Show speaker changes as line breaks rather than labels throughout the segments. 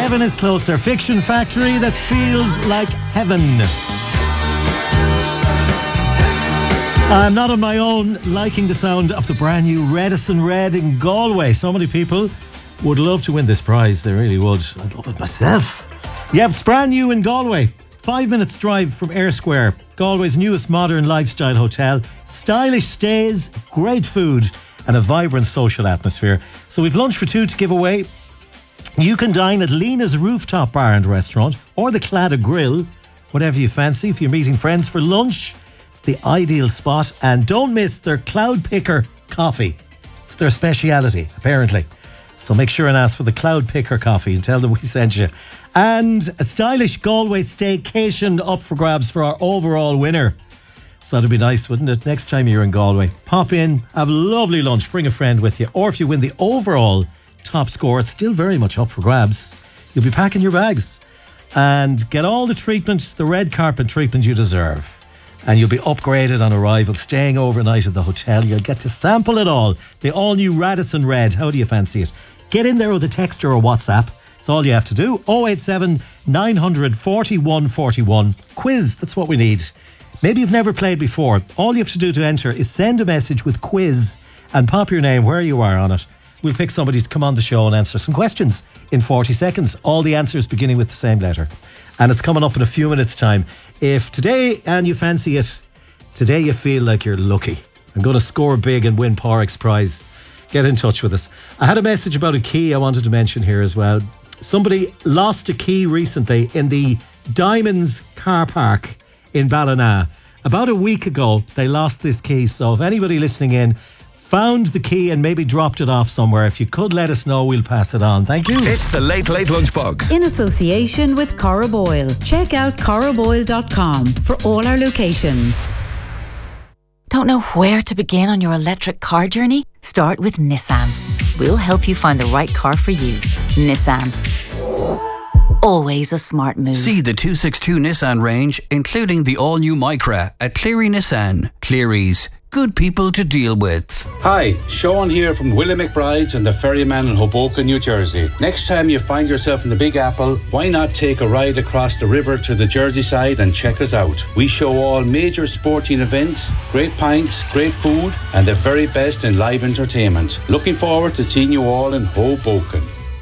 Heaven is Closer, fiction factory that feels like heaven. I'm not on my own liking the sound of the brand new Redison Red in Galway. So many people would love to win this prize. They really would. I'd love it myself. Yeah, it's brand new in Galway. 5 minutes drive from Ayr Square. Galway's newest modern lifestyle hotel. Stylish stays, great food and a vibrant social atmosphere. So we've lunch for two to give away. You can dine at Lena's Rooftop Bar and Restaurant or the Claddagh Grill. Whatever you fancy. If you're meeting friends for lunch, it's the ideal spot. And don't miss their Cloud Picker coffee. It's their speciality, apparently. So make sure and ask for the Cloud Picker coffee and tell them we sent you. And a stylish Galway staycation up for grabs for our overall winner. So that'd be nice, wouldn't it? Next time you're in Galway, pop in, have a lovely lunch, bring a friend with you. Or if you win the overall top score, it's still very much up for grabs. You'll be packing your bags and get all the treatment, the red carpet treatment you deserve. And you'll be upgraded on arrival, staying overnight at the hotel. You'll get to sample it all. The all-new Radisson Red. How do you fancy it? Get in there with a text or a WhatsApp. That's all you have to do. 087 900 4141. Quiz, that's what we need. Maybe you've never played before. All you have to do to enter is send a message with quiz and pop your name where you are on it. We'll pick somebody to come on the show and answer some questions in 40 seconds. All the answers beginning with the same letter. And it's coming up in a few minutes' time. If today, and you fancy it, today you feel like you're lucky, I'm going to score big and win Porrick's prize, get in touch with us. I had a message about a key I wanted to mention here as well. Somebody lost a key recently in the Diamonds car park in Ballina. About a week ago, they lost this key. So if anybody listening in found the key and maybe dropped it off somewhere, if you could let us know, we'll pass it on. Thank you.
It's the Late Late Lunchbox.
In association with Cora Boyle. Check out coraboyle.com for all our locations.
Don't know where to begin on your electric car journey? Start with Nissan. We'll help you find the right car for you. Nissan. Always a smart move.
See the 262 Nissan range, including the all-new Micra at Cleary Nissan. Cleary's. Good people to deal with.
Hi, Sean here from Willie McBride's and the Ferryman in Hoboken, New Jersey. Next time you find yourself in the Big Apple, why not take a ride across the river to the Jersey side and check us out? We show all major sporting events, great pints, great food, and the very best in live entertainment. Looking forward to seeing you all in Hoboken.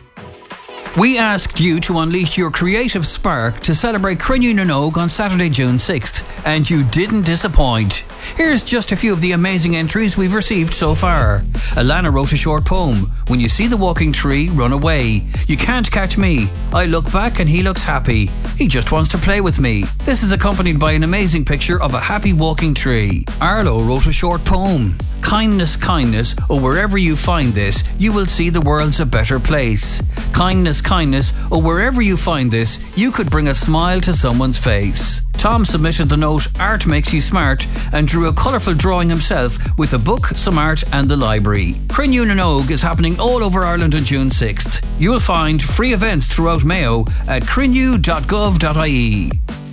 We asked you to unleash your creative spark to celebrate Crinne Nogue on Saturday, June 6th, and you didn't disappoint. Here's just a few of the amazing entries we've received so far. Alana wrote a short poem. When you see the walking tree, run away. You can't catch me. I look back and he looks happy. He just wants to play with me. This is accompanied by an amazing picture of a happy walking tree. Arlo wrote a short poem. Kindness, kindness, or wherever you find this, you will see the world's a better place. Kindness, kindness, or wherever you find this, you could bring a smile to someone's face. Tom submitted the note Art Makes You Smart and drew a colourful drawing himself with a book, some art and the library. Crinne Nogue is happening all over Ireland on June 6th. You'll find free events throughout Mayo at crinne.gov.ie.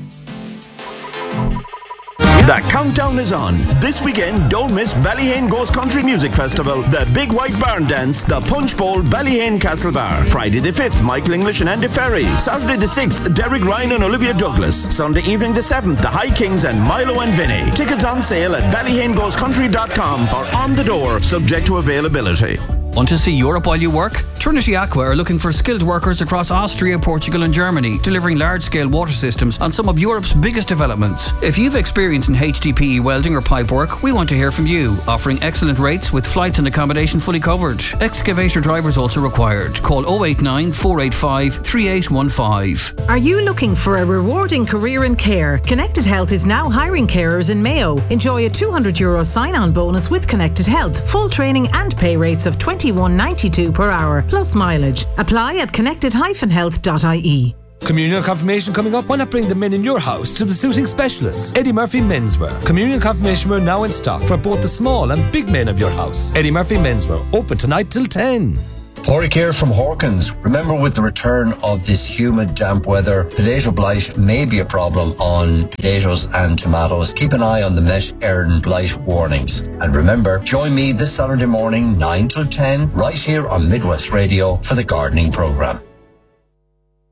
The countdown is on. This weekend, don't miss Ballyhane Goes Country Music Festival, the Big White Barn Dance, the Punch Bowl, Ballyhane Castle Bar. Friday the 5th, Michael English and Andy Ferry. Saturday the 6th, Derek Ryan and Olivia Douglas. Sunday evening the 7th, the High Kings and Milo and Vinny. Tickets on sale at ballyhanegoescountry.com or on the door, subject to availability.
Want to see Europe while you work? Trinity Aqua are looking for skilled workers across Austria, Portugal and Germany, delivering large-scale water systems on some of Europe's biggest developments. If you've experience in HDPE welding or pipe work, we want to hear from you, offering excellent rates with flights and accommodation fully covered. Excavator drivers also required. Call 089 485 3815.
Are you looking for a rewarding career in care? Connected Health is now hiring carers in Mayo. Enjoy a €200 sign-on bonus with Connected Health, full training and pay rates of $21.92 per hour, plus mileage. Apply at connected-health.ie.
Communion confirmation coming up. Why not bring the men in your house to the suiting specialists? Eddie Murphy Menswear. Communion confirmation wear now in stock for both the small and big men of your house. Eddie Murphy Menswear. Open tonight till 10.
Porrick here from Hawkins. Remember, with the return of this humid, damp weather, potato blight may be a problem on potatoes and tomatoes. Keep an eye on the Met Éireann blight warnings. And remember, join me this Saturday morning, 9 till 10, right here on Midwest Radio for the gardening programme.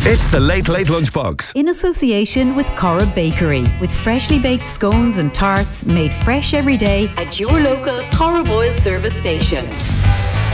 It's the Late Late Lunchbox.
In association with Cora Bakery, with freshly baked scones and tarts made fresh every day at your local Cora Boyle service station.